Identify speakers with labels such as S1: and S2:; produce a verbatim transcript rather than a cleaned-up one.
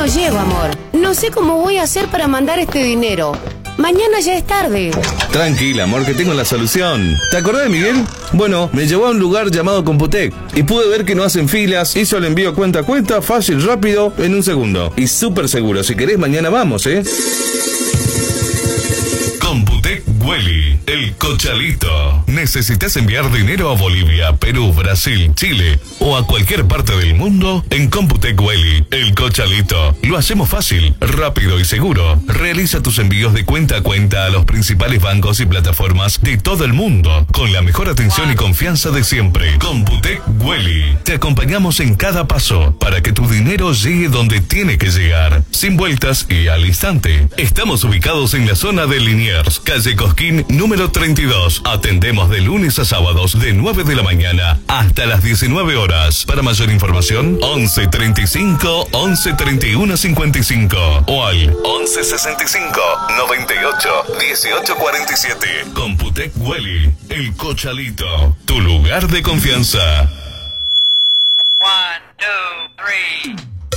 S1: llego, amor. No sé cómo voy a hacer para mandar este dinero. Mañana ya es tarde.
S2: Tranquila, amor, que tengo la solución. ¿Te acordás de Miguel? Bueno, me llevó a un lugar llamado Computec y pude ver que no hacen filas, hizo el envío cuenta a cuenta, fácil, rápido, en un segundo. Y súper seguro. Si querés, mañana vamos, ¿eh?
S3: Computec Welly, el cochalito. ¿Necesitas enviar dinero a Bolivia, Perú, Brasil, Chile o a cualquier parte del mundo? En Computec Welly, el cochalito, lo hacemos fácil, rápido y seguro. Realiza tus envíos de cuenta a cuenta a los principales bancos y plataformas de todo el mundo, con la mejor atención y confianza de siempre. Computec Welly, te acompañamos en cada paso para que tu dinero llegue donde tiene que llegar, sin vueltas y al instante. Estamos ubicados en la zona de Liniers, calle Cosquín, número treinta y dos. Atendemos de lunes a sábados de nueve de la mañana hasta las diecinueve horas. Para mayor información, once treinta y cinco, once treinta y uno cincuenta y cinco o al once sesenta y cinco, noventa y ocho, dieciocho cuarenta y siete. Computec Welly, el cochalito, tu lugar de confianza.
S4: One, two, three.